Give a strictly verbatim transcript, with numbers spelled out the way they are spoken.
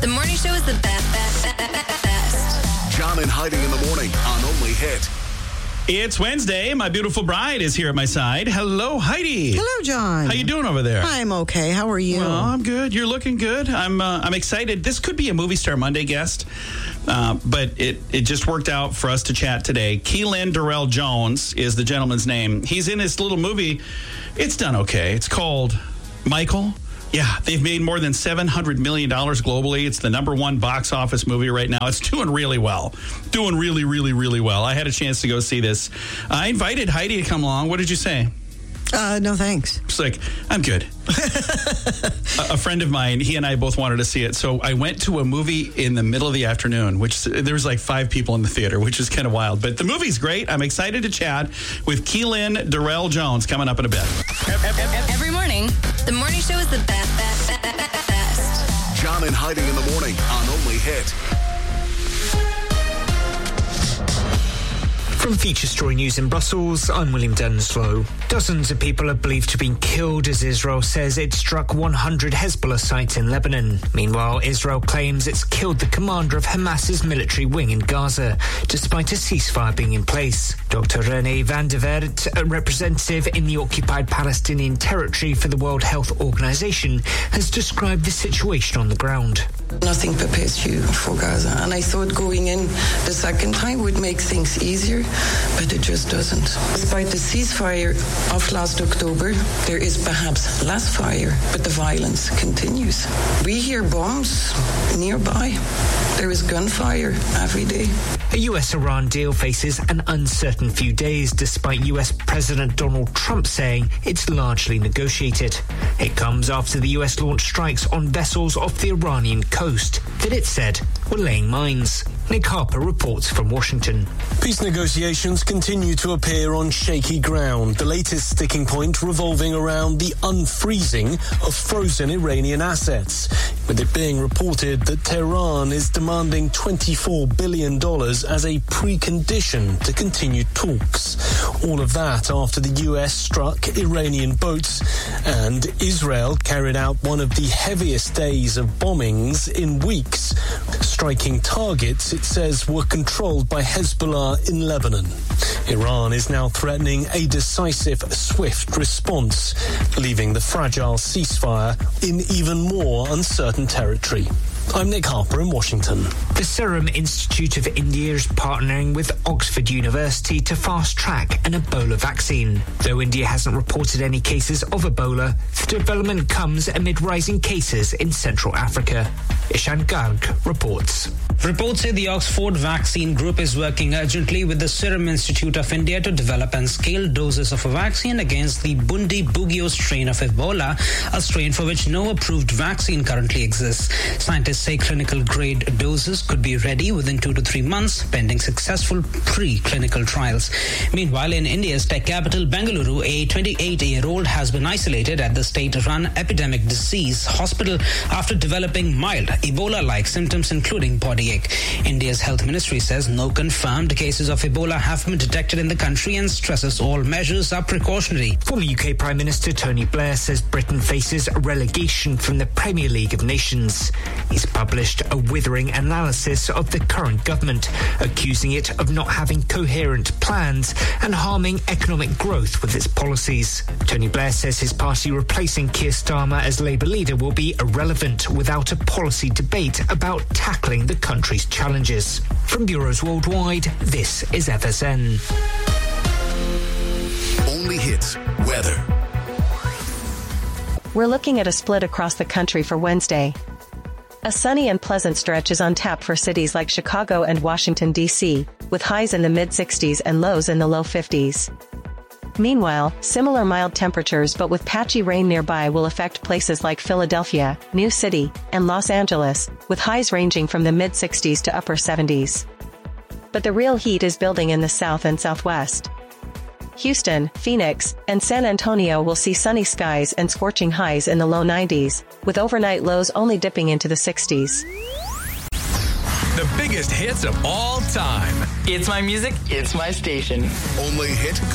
The morning show is the best, best, best, best. John and Heidi in the morning on Only Hit. It's Wednesday. My beautiful bride is here at my side. Hello, Heidi. Hello, John. How you doing over there? I'm okay. How are you? Well, I'm good. You're looking good. I'm uh, I'm excited. This could be a Movie Star Monday guest, uh, but it, it just worked out for us to chat today. Keelan Darrell Jones is the gentleman's name. He's in this little movie. It's done okay. It's called Michael. Yeah, they've made more than seven hundred million dollars globally. It's the number one box office movie right now. It's doing really well. Doing really, really, really well. I had a chance to go see this. I invited Heidi to come along. What did you say? Uh, no, thanks. She's like, I'm good. a, a friend of mine, he and I both wanted to see it. So I went to a movie in the middle of the afternoon, which there was like five people in the theater, which is kind of wild. But the movie's great. I'm excited to chat with Keelan Darrell Jones coming up in a bit. Every morning, the morning show is the best, best, best, best. John and Heidi in the morning on Only Hit. From Feature Story News in Brussels, I'm William Denslow. Dozens of people are believed to have been killed as Israel says it struck one hundred Hezbollah sites in Lebanon. Meanwhile, Israel claims it's killed the commander of Hamas's military wing in Gaza, despite a ceasefire being in place. Doctor René van der Wert, a representative in the occupied Palestinian territory for the World Health Organization, has described the situation on the ground. Nothing prepares you for Gaza, and I thought going in the second time would make things easier, but it just doesn't. Despite the ceasefire of last October, there is perhaps less fire, but the violence continues. We hear bombs nearby. There is gunfire every day. A U S-Iran deal faces an uncertain few days, despite U S President Donald Trump saying it's largely negotiated. It comes after the U S launched strikes on vessels off the Iranian coast that it said were laying mines. Nick Harper reports from Washington. Peace negotiations continue to appear on shaky ground, the latest sticking point revolving around the unfreezing of frozen Iranian assets, with it being reported that Tehran is demanding twenty-four billion dollars as a precondition to continued talks. All of that after the U S struck Iranian boats and Israel carried out one of the heaviest days of bombings in weeks, striking targets it says were controlled by Hezbollah in Lebanon. Iran is now threatening a decisive, swift response, leaving the fragile ceasefire in even more uncertain territory. I'm Nick Harper in Washington. The Serum Institute of India is partnering with Oxford University to fast-track an Ebola vaccine. Though India hasn't reported any cases of Ebola, the development comes amid rising cases in Central Africa. Ishan Garg reports. Reports say the Oxford Vaccine Group is working urgently with the Serum Institute of India to develop and scale doses of a vaccine against the Bundibugyo strain of Ebola, a strain for which no approved vaccine currently exists. Scientists say clinical-grade doses could be ready within two to three months, pending successful pre-clinical trials. Meanwhile, in India's tech capital, Bengaluru, a twenty-eight-year-old has been isolated at the state-run epidemic disease hospital after developing mild Ebola-like symptoms, including body ache. India's health ministry says no confirmed cases of Ebola have been detected in the country and stresses all measures are precautionary. Former U K Prime Minister Tony Blair says Britain faces relegation from the Premier League of Nations. He's published a withering analysis of the current government, accusing it of not having coherent plans and harming economic growth with its policies. Tony Blair says his party replacing Keir Starmer as Labour leader will be irrelevant without a policy debate about tackling the country's challenges. From bureaus worldwide, this is F S N. Only Hits weather. We're looking at a split across the country for Wednesday. A sunny and pleasant stretch is on tap for cities like Chicago and Washington, D C, with highs in the mid-sixties and lows in the low fifties. Meanwhile, similar mild temperatures but with patchy rain nearby will affect places like Philadelphia, New City, and Los Angeles, with highs ranging from the mid-sixties to upper seventies. But the real heat is building in the south and southwest. Houston, Phoenix, and San Antonio will see sunny skies and scorching highs in the low nineties, with overnight lows only dipping into the sixties. The biggest hits of all time. It's my music, it's my station. Only Hit